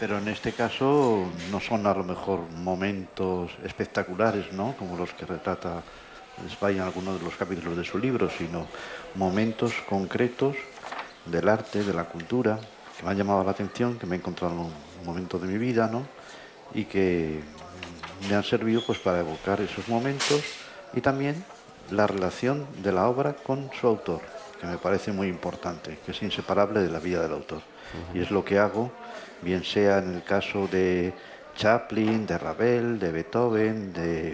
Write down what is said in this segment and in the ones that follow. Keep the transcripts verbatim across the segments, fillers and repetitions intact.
pero en este caso no son a lo mejor momentos espectaculares, ¿no? Como los que retrata Zweig en algunos de los capítulos de su libro, sino momentos concretos del arte, de la cultura, que me han llamado la atención, que me he encontrado en un momento de mi vida, ¿no? Y que me han servido pues para evocar esos momentos y también la relación de la obra con su autor, que me parece muy importante, que es inseparable de la vida del autor. Y es lo que hago, bien sea en el caso de Chaplin, de Ravel, de Beethoven, de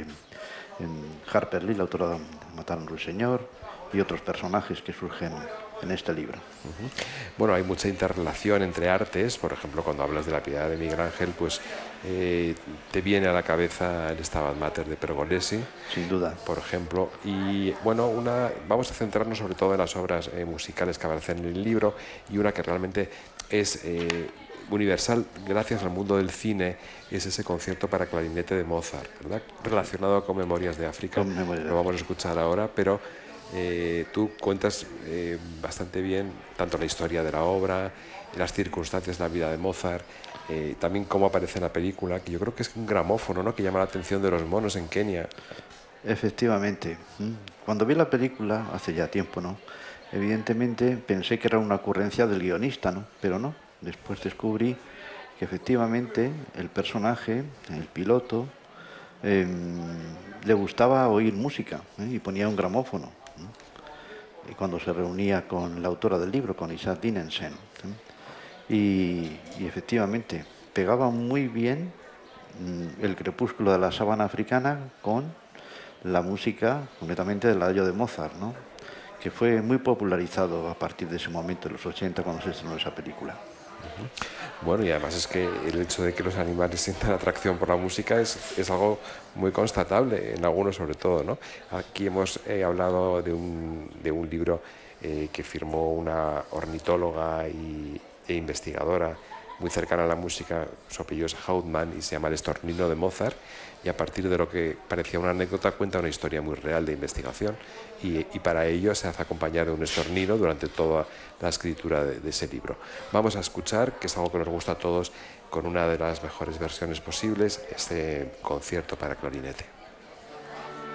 en Harper Lee, la autora de Matar a un ruiseñor, y otros personajes que surgen en este libro. Uh-huh. Bueno, hay mucha interrelación entre artes. Por ejemplo, cuando hablas de la Piedad de Miguel Ángel, pues eh, te viene a la cabeza el Stabat Mater de Pergolesi, sin duda, por ejemplo. Y bueno, una, vamos a centrarnos sobre todo en las obras eh, musicales que aparecen en el libro, y una que realmente es eh, universal gracias al mundo del cine, es ese concierto para clarinete de Mozart, ¿verdad? Relacionado con Memorias de África. con Memoria de Lo vamos a África. escuchar ahora, pero Eh, tú cuentas eh, bastante bien tanto la historia de la obra, las circunstancias de la vida de Mozart, eh, también cómo aparece en la película, que yo creo que es un gramófono, ¿no?, que llama la atención de los monos en Kenia. Efectivamente. Cuando vi la película, hace ya tiempo, ¿no? Evidentemente pensé que era una ocurrencia del guionista, ¿no? Pero no. Después descubrí que efectivamente el personaje, el piloto, eh, le gustaba oír música, ¿eh? Y ponía un gramófono, ¿eh? Y cuando se reunía con la autora del libro, con Isaac Dinensen, ¿eh? y, y efectivamente pegaba muy bien mm, el crepúsculo de la sabana africana con la música completamente del adagio de Mozart, ¿no? Que fue muy popularizado a partir de ese momento, en los ochenta, cuando se estrenó esa película. Uh-huh. Bueno, y además es que el hecho de que los animales sientan atracción por la música es, es algo muy constatable, en algunos sobre todo, ¿no? Aquí hemos eh, hablado de un, de un libro eh, que firmó una ornitóloga y, e investigadora muy cercana a la música, su apellido es Hauptmann y se llama El estornino de Mozart, y a partir de lo que parecía una anécdota cuenta una historia muy real de investigación, y, y para ello se hace acompañar de un estornino durante toda la escritura de, de ese libro. Vamos a escuchar, que es algo que nos gusta a todos, con una de las mejores versiones posibles, este concierto para clarinete.